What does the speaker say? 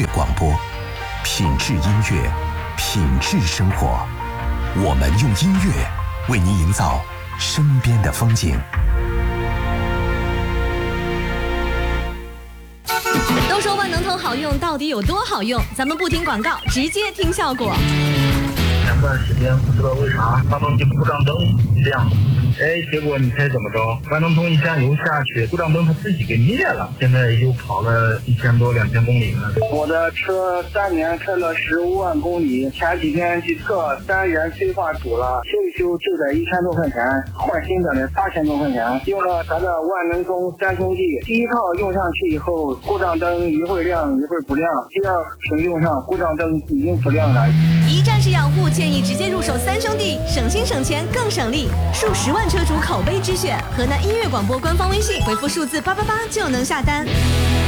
乐广播，品质音乐，品质生活。我们用音乐为您营造身边的风景。 都说万能通好用，到底有多好用？咱们不听广告，直接听效果。 前段时间不知道为啥发动机故障灯亮，结果你猜怎么着？万能通一加油下去，故障灯它自己给灭了。现在又跑了1000多2000公里了。 我的车3年开了15万公里，前几天去测3元催化堵了，修一修就得1000多块钱，换新的得8000多块钱。用了咱的万能通3兄弟，第一套用上去以后，故障灯一会儿亮一会儿不亮，第二次用上故障灯已经不亮了。 一站式养护，建议直接入手3兄弟，省心省钱更省力，数10万车主口碑之选。河南音乐广播官方微信回复数字888就能下单。